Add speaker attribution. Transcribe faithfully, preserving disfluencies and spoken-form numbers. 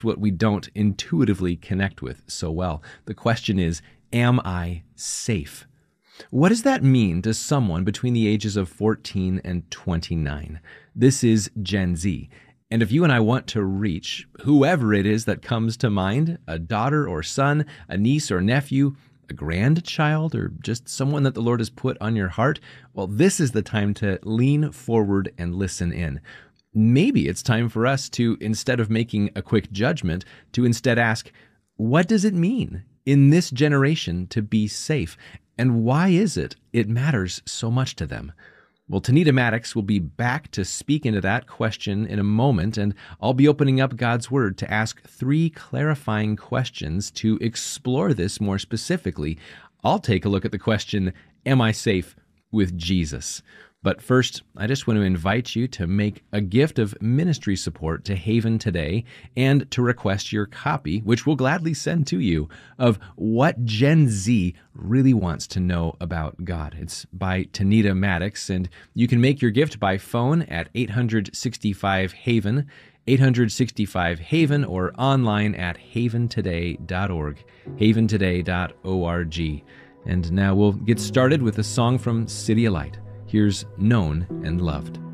Speaker 1: what we don't intuitively connect with so well. The question is, am I safe? What does that mean to someone between the ages of fourteen and twenty-nine? This is Gen Z. And if you and I want to reach whoever it is that comes to mind, a daughter or son, a niece or nephew, a grandchild, or just someone that the Lord has put on your heart, well, this is the time to lean forward and listen in. Maybe it's time for us to, instead of making a quick judgment, to instead ask, what does it mean in this generation to be safe? And why is it it matters so much to them? Well, Tanita Maddox will be back to speak into that question in a moment, and I'll be opening up God's Word to ask three clarifying questions to explore this more specifically. I'll take a look at the question, am I safe with Jesus? But first, I just want to invite you to make a gift of ministry support to Haven today and to request your copy, which we'll gladly send to you, of What Gen Z Really Wants to Know About God. It's by Tanita Maddox, and you can make your gift by phone at eight hundred sixty-five Haven, eight hundred sixty-five Haven, or online at haven today dot org, haven today dot org. And now we'll get started with a song from City of Light. Here's Known and Loved.